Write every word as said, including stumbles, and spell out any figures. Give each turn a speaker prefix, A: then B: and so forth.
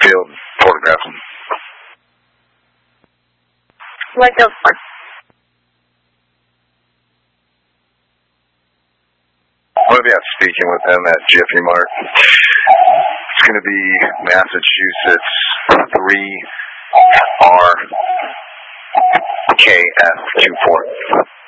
A: field photographing.
B: What field for?
A: I'm going to be out speaking with them at Jiffy Mart. It's going to be Massachusetts three R K F two four.